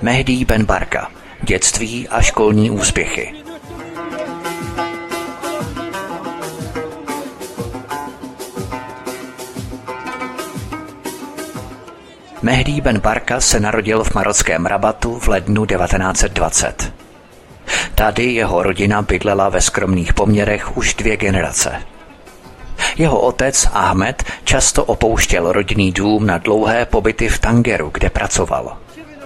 Mehdi Ben Barka. Dětství a školní úspěchy. Mehdi Ben Barka se narodil v marockém Rabatu v lednu 1920. Tady jeho rodina bydlela ve skromných poměrech už 2 generace. Jeho otec Ahmed často opouštěl rodinný dům na dlouhé pobyty v Tangeru, kde pracoval.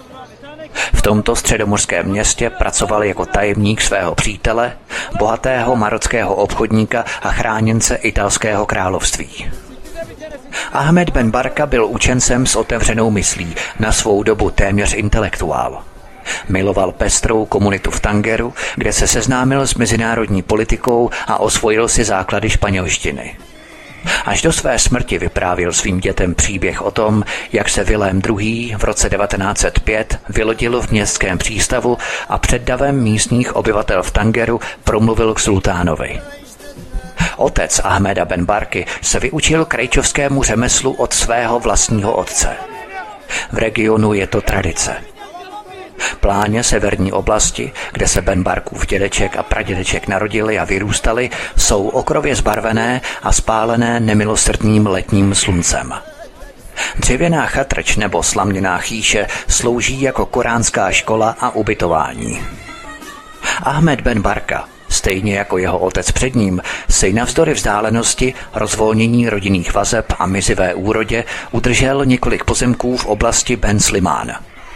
V tomto středomořském městě pracoval jako tajemník svého přítele, bohatého marockého obchodníka a chráněnce italského království. Ahmed Ben Barka byl učencem s otevřenou myslí, na svou dobu téměř intelektuál. Miloval pestrou komunitu v Tangeru, kde se seznámil s mezinárodní politikou a osvojil si základy španělštiny. Až do své smrti vyprávěl svým dětem příběh o tom, jak se Vilém II. V roce 1905 vylodil v městském přístavu a před davem místních obyvatel v Tangeru promluvil k sultánovi. Otec Ahmeda Ben Barky se vyučil krejčovskému řemeslu od svého vlastního otce. V regionu je to tradice. Pláně severní oblasti, kde se Ben Barkův dědeček a pradědeček narodili a vyrůstali, jsou okrově zbarvené a spálené nemilosrdným letním sluncem. Dřevěná chatrč nebo slaměná chýše slouží jako koránská škola a ubytování. Ahmed Ben Barka, stejně jako jeho otec před ním, si navzdory vzdálenosti, rozvolnění rodinných vazeb a mizivé úrodě udržel několik pozemků v oblasti Ben Slimán.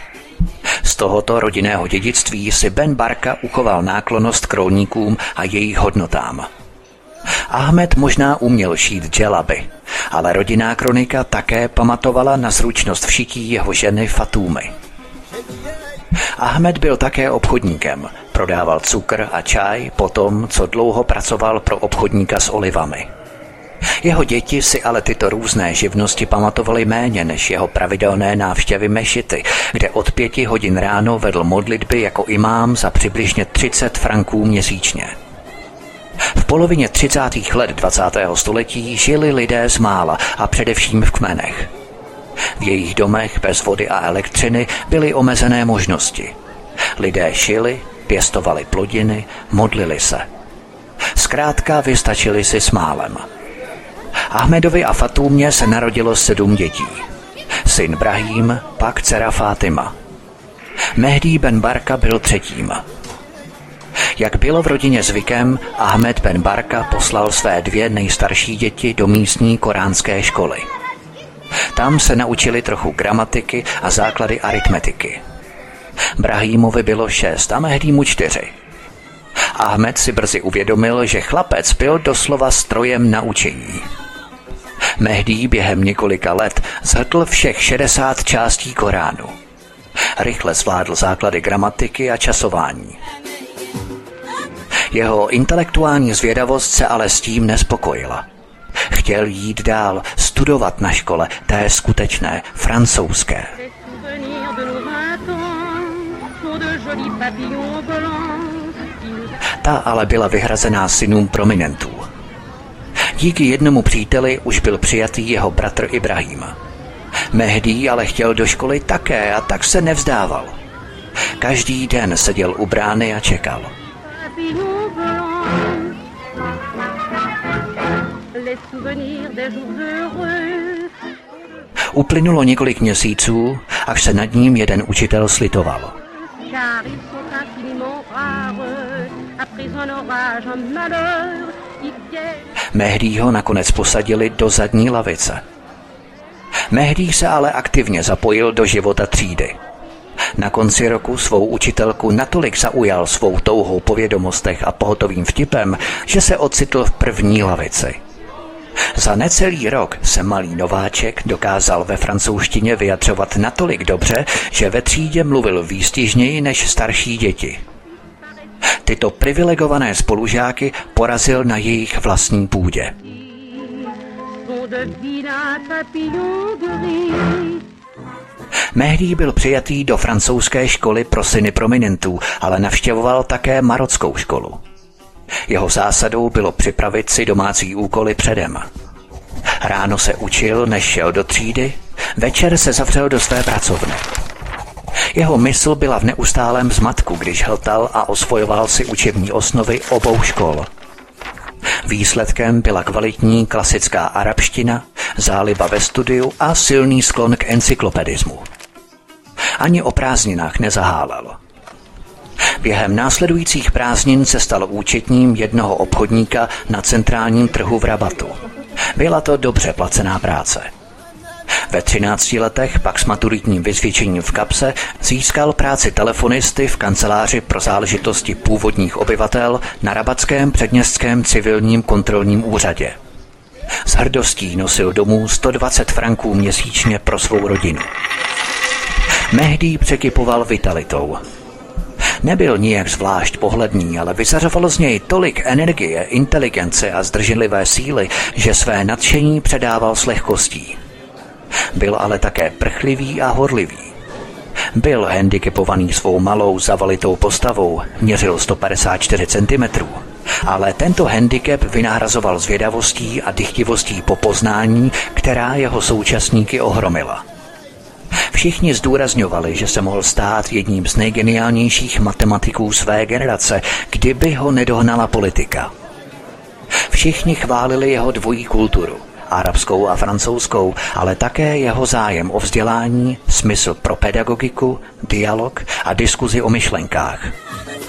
Z tohoto rodinného dědictví si Ben Barka uchoval náklonnost k rolníkům a jejich hodnotám. Ahmed možná uměl šít dželaby, ale rodinná kronika také pamatovala na zručnost v šití jeho ženy Fatúmy. Ahmed byl také obchodníkem, prodával cukr a čaj po tom, co dlouho pracoval pro obchodníka s olivami. Jeho děti si ale tyto různé živnosti pamatovaly méně než jeho pravidelné návštěvy mešity, kde od 5 hodin ráno vedl modlitby jako imám za přibližně 30 franků měsíčně. V polovině 30. let 20. století žili lidé z mála a především v kmenech. V jejich domech bez vody a elektřiny byly omezené možnosti. Lidé šili, pěstovali plodiny, modlili se. Zkrátka vystačili si s málem. Ahmedovi a Fatúmě se narodilo 7 dětí. Syn Brahím, pak dcera Fátima. Mehdi Ben Barka byl 3. Jak bylo v rodině zvykem, Ahmed Ben Barka poslal své 2 nejstarší děti do místní koránské školy. Tam se naučili trochu gramatiky a základy aritmetiky. Brahímovi bylo 6 a Mehdimu 4. Ahmed si brzy uvědomil, že chlapec byl doslova strojem na učení. Mehdi během několika let zhrtl všech 60 částí Koránu. Rychle zvládl základy gramatiky a časování. Jeho intelektuální zvědavost se ale s tím nespokojila. Chtěl jít dál, studovat na škole, té skutečné, francouzské. Ta ale byla vyhrazená synům prominentů. Díky jednomu příteli už byl přijatý jeho bratr Ibrahim. Mehdi ale chtěl do školy také a tak se nevzdával. Každý den seděl u brány a čekal. Uplynulo několik měsíců, až se nad ním jeden učitel slitoval. Mehdiho nakonec posadili do zadní lavice. Mehdi se ale aktivně zapojil do života třídy. Na konci roku svou učitelku natolik zaujal svou touhou po vědomostech a pohotovým vtipem, že se ocitl v první lavici. Za necelý rok se malý nováček dokázal ve francouzštině vyjadřovat natolik dobře, že ve třídě mluvil výstižněji než starší děti. Tyto privilegované spolužáky porazil na jejich vlastní půdě. Mehdi byl přijatý do francouzské školy pro syny prominentů, ale navštěvoval také marockou školu. Jeho zásadou bylo připravit si domácí úkoly předem. Ráno se učil, než šel do třídy, večer se zavřel do své pracovny. Jeho mysl byla v neustálém zmatku, když hltal a osvojoval si učební osnovy obou škol. Výsledkem byla kvalitní klasická arabština, záliba ve studiu a silný sklon k encyklopedismu. Ani o prázdninách nezahálel. Během následujících prázdnin se stal účetním jednoho obchodníka na centrálním trhu v Rabatu. Byla to dobře placená práce. Ve 13 letech pak s maturitním vysvědčením v kapse získal práci telefonisty v kanceláři pro záležitosti původních obyvatel na rabatském předměstském civilním kontrolním úřadě. S hrdostí nosil domů 120 franků měsíčně pro svou rodinu. Mehdi překypoval vitalitou. Nebyl nijak zvlášť pohledný, ale vyzařovalo z něj tolik energie, inteligence a zdrženlivé síly, že své nadšení předával s lehkostí. Byl ale také prchlivý a horlivý. Byl handicapovaný svou malou zavalitou postavou, měřil 154 cm, ale tento handicap vynahrazoval zvědavostí a dychtivostí po poznání, která jeho současníky ohromila. Všichni zdůrazňovali, že se mohl stát jedním z nejgeniálnějších matematiků své generace, kdyby ho nedohnala politika. Všichni chválili jeho dvojí kulturu, arabskou a francouzskou, ale také jeho zájem o vzdělání, smysl pro pedagogiku, dialog a diskuzi o myšlenkách.